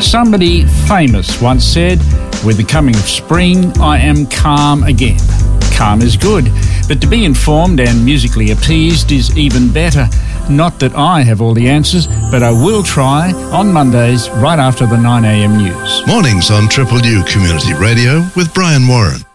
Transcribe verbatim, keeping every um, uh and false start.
Somebody famous once said, with the coming of spring, I am calm again. Calm is good, but to be informed and musically appeased is even better. Not that I have all the answers, but I will try on Mondays right after the nine a.m. news. Mornings on Triple U Community Radio with Brian Warren.